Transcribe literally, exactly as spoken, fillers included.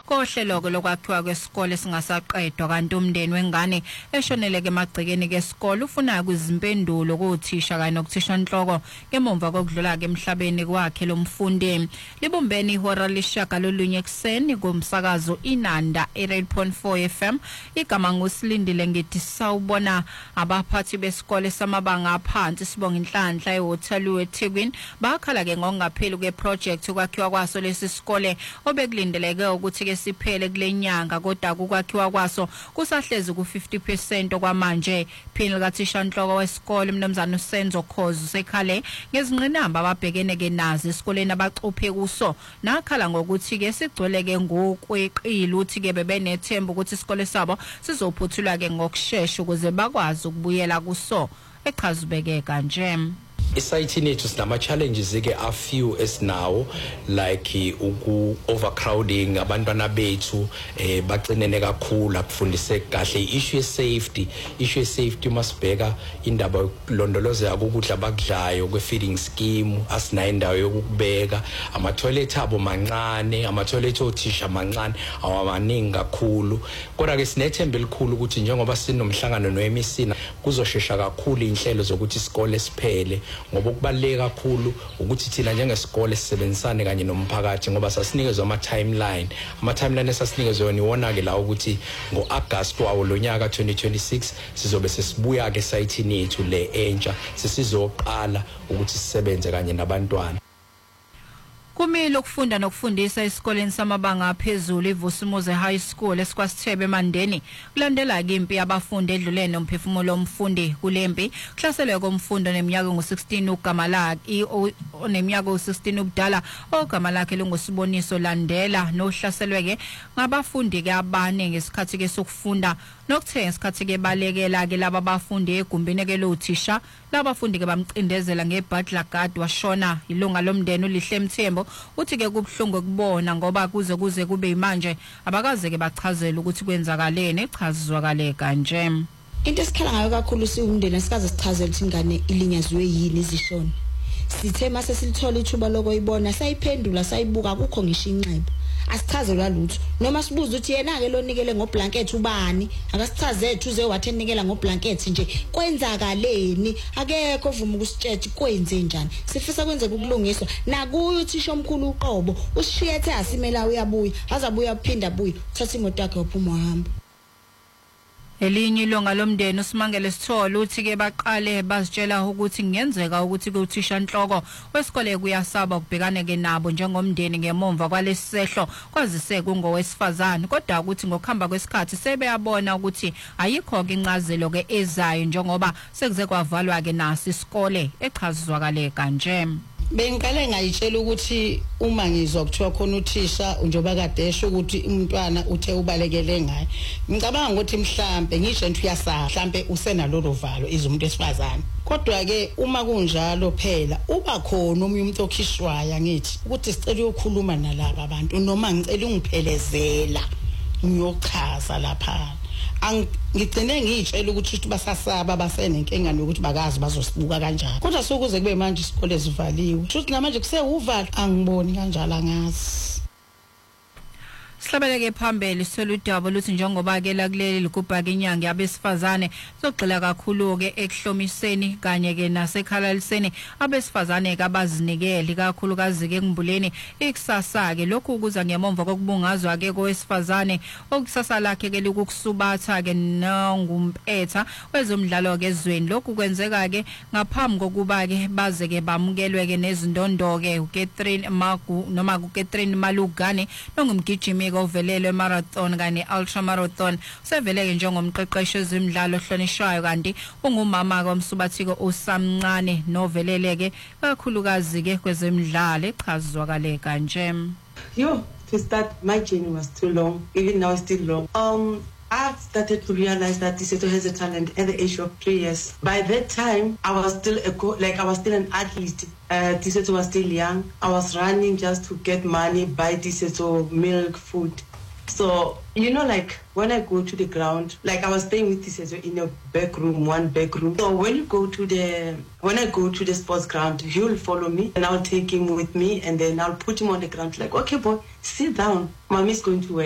kohlelo lokwakhiwa kwesikole singasaqedwa kanti umndeni wengane eshoneleke emagcekeni kesikole ufuna kuzimpendulo kuthisha kanye nokuthishanhloko ngemumva kokudlula ke emhlabeni kwakhe lomfundi. Libumbeni ihora lishaka lolunye ekseni kumsakazo Inanda eight point four F M. Igama ngusilindile ngithi sawubona abaphathi besikole samabanga aphansi sibonga inhlanhla ehotel weThekwini bakhala ke ngokungapheli kweproject ukwakhiwa kwaso lesi sikole obekulindeleke ukuthi ke siphele kulenyanga kodwa ukwakhiwa kwaso kusahlezi ku fifty percent okwamanje. Phini kathishanhloko wesikole umnumzana uSenzo Khoza sekhale ngezinqinamba ababhekene ke nazo esikoleni abacuphe kuso nakhala ngokuthi ke sigcweleke ngokweqile uthi ke bebenethemba ukuthi isikole sabo sizophuthulwa ke ngokusheshsha ukuze bakwazi ukubuyela kuso echazubekeka nje. Esayithini yethu sinama challenges ke a few as now like uku overcrowding abantwana bethu eh bacinene kakhulu akufundise kahle issue safety issue safety masibheka indaba yokulondolozeka kokudla bakudlayo kwe feeding scheme asina indawo yokubeka ama toilet abo mancane ama toilet othisha mancane awamaningi kakhulu kodwa ke sinethemba elikhulu ukuthi njengoba sinomhlangano no M E C kuzoshesha kakhulu inhlelo zokuthi isikole siphele ngoba kubaleka kakhulu ukuthi thina njengesikole sisebenzisane kanye nomphakathi ngoba sasinikezwe ama timeline ama timeline esasinikezwe niwona ke la ukuthi ngoAugust wawo lonyaka twenty twenty-six sizobe sesibuya ke site yethu le entsha sesizoqala ukuthi sisebenze kanye nabantwana. Kumile ukufunda nokufundisa esikoleni samabanga aphezulu iVusumuze High School esikwasithebe eMandeni kulandela ke impi yabafundi edlulene nomphefumulo womfundi kulempi kuhlaselwe komfundo neminyaka ngo-sixteen ugama lakhe oneminyaka ngo-sixteen ubudala ogama lakhe lungosiboniso landela nohlaselwe ke ngabafundi ke abane ngesikhathi ke sokufunda nokuthenga isikhathi ke balekela ke laba bafundi egumbini ke lothisha labafundi ke bamcindezela ngebhadla guard washona ilunga lomndeni uLihle Mthembo uthi ke kubhlungu kubona ngoba kuze kuze kube manje abakaze ke bachazela ukuthi kwenzakalene echazizwakale kanje. Into esikhala ngayo kakhulu siwumndeni asikaze sichazele ukuthi ingane ilinyazwe yini izishona. Sithe mase silithola ithuba lokuyibola sayiphendula sayibuka akukho ngisho inxeba. Asichazelwa lutho noma sibuza ukuthi yena ke lonikele ngoblanket ubani akasichaze ethu uze wathi enikela ngoblanket nje kwenzakaleni akekho ovuma ukusitshetsha kwenze njani sifisa kwenze ukulungiswa nakuyo uthisha omkhulu uqobo usishiyethe asimela uyabuya azabuya uphinda buya uthatha imoto yakhe uphuma uhamba. Elinye ilunga lomndeni uSimangele Sithole uthi ke baqale bazitshela ukuthi kungenzeka ukuthi ke uthisha nhloko wesikole kuyasaba ukubhekane ke nabo njengomndeni ngemumva kwalesisehlo kwazise kungowesifazane kodwa ukuthi ngokuhamba kwesikhathi sebeyabona ukuthi ayikho ke incazelo ke ezayo njengoba sekuze kwavalwa ke nasi isikole echazizwakale kanje. Bengikale ngayitshela ukuthi uma ngizwa kuthiwa khona uthisha njoba kadesha ukuthi umntwana uthe ubalekele ngaye ngicabanga ukuthi mhlambe ngisho nthi uyasahla mhlambe usenalolo valo izumuntu esifazane kodwa ke uma kunjalo phela uba khona omunye umuntu okhishwaya ngithi ukuthi sicela ukukhuluma nalabo abantu noma ngicela ungiphelezela ngiyochaza lapha angigcine ngitshela ukuthi basasaba basenenkinga nokuthi bakazi bazosibuka kanjani kodwa sokuze kube manje isikole zivaliwe futhi namanje kusewuvalo angiboni kanjalo angazi. Sihlabeleke phambili seludaba luthi njengoba ke la kuleli ligubha ke inyanga yabesifazane sogxila kakhulu ke ekuhlomiseni kanye ke nasekhalaliseni abesifazane ke abazinikele kakhulu kazi ke kumbuleni ikusasa ke lokhu kuza ngemomva kokubungazwa ke kowesifazane okusasa lakhe ke likusubatha ke nongumpetha wezomdlalo ke ezweni lokhu kwenzeka ke ngaphambi kokuba ke baze ke bamukelwe ke nezindondo ke uCatherine Magu noma uCatherine Malugane nongumgijimi ovelele marathon kanye ultra marathon seveleke njengomqeqeshi wezemidlalo ohlonishwayo kanti ungumama kaMsubathiko uSamncane noveleleke kakhulukazi ke kwezemidlalo echazizwakale kanje. Yo, to start my journey was too long, even now it's still long. Um I've started to realize that Tiseto has a talent at the age of three years. By that time, I was still a co like I was still an athlete. Uh, Tiseto was still young. I was running just to get money, buy Tiseto milk, food. So, you know, like when I go to the ground, like I was staying with Tiseto in a back room, one back room. So when you go to the, when I go to the sports ground, he'll follow me and I'll take him with me and then I'll put him on the ground like, okay, boy, sit down. Mommy's going to work.